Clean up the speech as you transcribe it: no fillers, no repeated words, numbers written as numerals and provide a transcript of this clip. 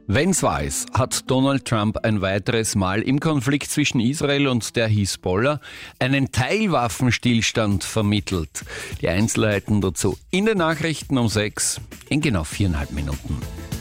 Wenn's wahr ist, hat Donald Trump ein weiteres Mal im Konflikt zwischen Israel und der Hisbollah einen Teilwaffenstillstand vermittelt. Die Einzelheiten dazu in den Nachrichten um 6 in genau 4,5 Minuten.